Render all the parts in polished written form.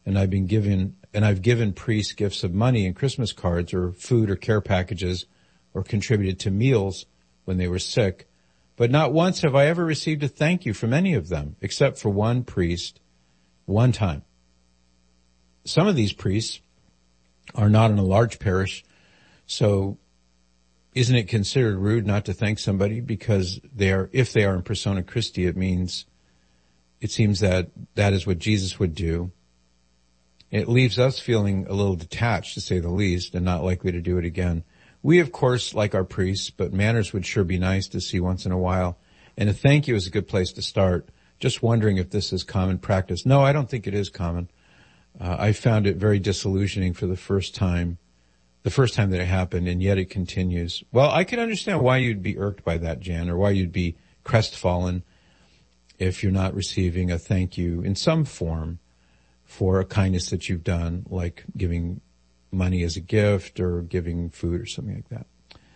and I've given priests gifts of money and Christmas cards or food or care packages or contributed to meals when they were sick. But not once have I ever received a thank you from any of them, except for one priest, one time. Some of these priests are not in a large parish, so isn't it considered rude not to thank somebody because if they are in persona Christi, it seems that is what Jesus would do. It leaves us feeling a little detached, to say the least, and not likely to do it again. We, of course, like our priests, but manners would sure be nice to see once in a while. And a thank you is a good place to start. Just wondering if this is common practice. No, I don't think it is common. I found it very disillusioning for the first time that it happened, and yet it continues. Well, I can understand why you'd be irked by that, Jan, or why you'd be crestfallen if you're not receiving a thank you in some form for a kindness that you've done, like giving money as a gift or giving food or something like that.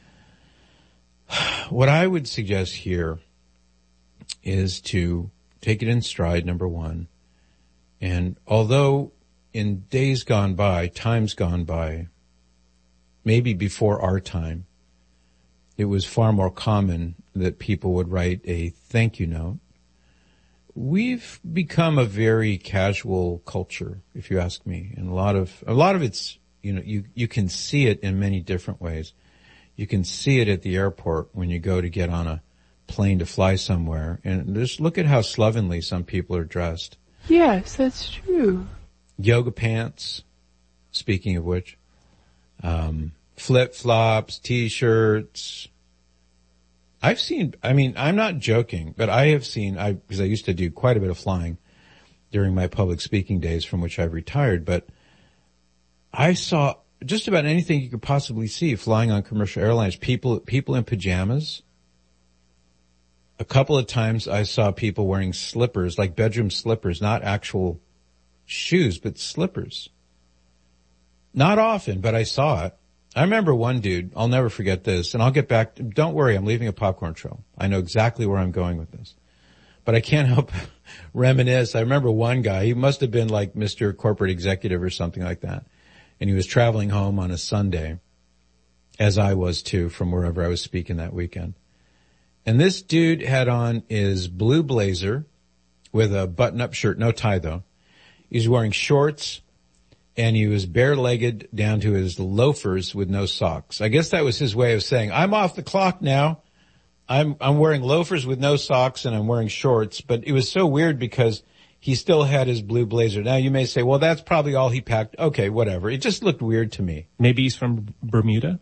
What I would suggest here is to take it in stride, number one. And although in days gone by, times gone by, maybe before our time, it was far more common that people would write a thank you note. We've become a very casual culture, if you ask me. And a lot of it's, you can see it in many different ways. You can see it at the airport when you go to get on a plane to fly somewhere. And just look at how slovenly some people are dressed. Yes, that's true. Yoga pants, speaking of which, flip-flops, T-shirts. I'm not joking, but I have seen, because I used to do quite a bit of flying during my public speaking days from which I've retired, but I saw just about anything you could possibly see flying on commercial airlines, people in pajamas. A couple of times I saw people wearing slippers, like bedroom slippers, not actual shoes, but slippers. Not often, but I saw it. I remember one dude, I'll never forget this, and I'll get back, don't worry, I'm leaving a popcorn trail. I know exactly where I'm going with this. But I can't help reminisce. I remember one guy, he must have been like Mr. Corporate Executive or something like that. And he was traveling home on a Sunday, as I was too, from wherever I was speaking that weekend. And this dude had on his blue blazer with a button-up shirt, no tie though. He was wearing shorts, and he was bare-legged down to his loafers with no socks. I guess that was his way of saying, I'm off the clock now. I'm wearing loafers with no socks and I'm wearing shorts. But it was so weird because he still had his blue blazer. Now you may say, well, that's probably all he packed. Okay, whatever. It just looked weird to me. Maybe he's from Bermuda?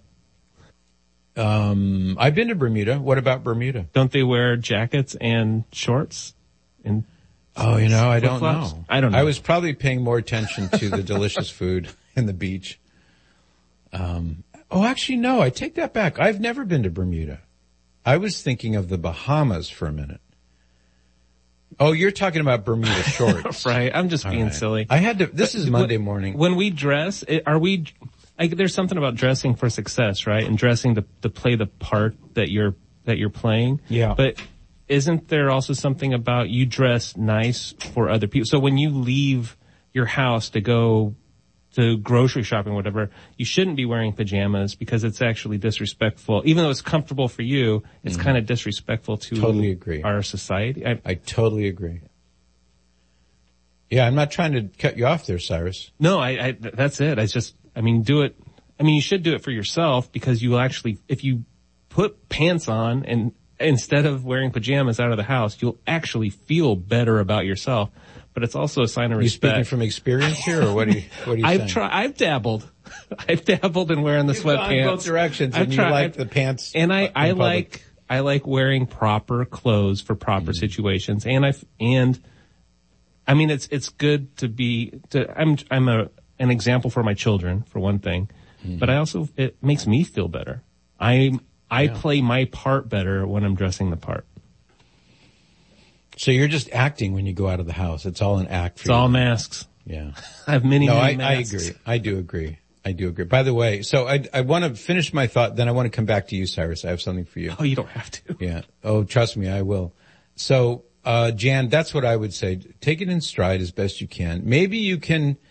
I've been to Bermuda. What about Bermuda? Don't they wear jackets and shorts? And I don't know. I don't know. I was probably paying more attention to the delicious food and the beach. Actually, no, I take that back. I've never been to Bermuda. I was thinking of the Bahamas for a minute. Oh, you're talking about Bermuda shorts. Right. I'm just being silly. This is Monday morning. When we dress, there's something about dressing for success, right? And dressing to play the part that you're playing. Yeah. But isn't there also something about you dress nice for other people? So when you leave your house to go to grocery shopping or whatever, you shouldn't be wearing pajamas because it's actually disrespectful. Even though it's comfortable for you, it's kind of disrespectful to totally agree. Our society. I totally agree. Yeah, I'm not trying to cut you off there, Cyrus. No, that's it. Do it. You should do it for yourself because you will actually, if you put pants on and instead of wearing pajamas out of the house, you'll actually feel better about yourself. But it's also a sign of respect. You speaking from experience here, or what are you saying? I've dabbled. I've dabbled in wearing the sweatpants. You've gone both directions, and you like the pants. And I like wearing proper clothes for proper situations. And it's good to be. I'm an example for my children, for one thing. But it makes me feel better. I play my part better when I'm dressing the part. So you're just acting when you go out of the house. It's all an act for you. It's all masks. Yeah. I have many masks. I agree. I do agree. By the way, so I want to finish my thought, then I want to come back to you, Cyrus. I have something for you. Oh, you don't have to. Yeah. Oh, trust me, I will. So, Jan, that's what I would say. Take it in stride as best you can. Maybe you can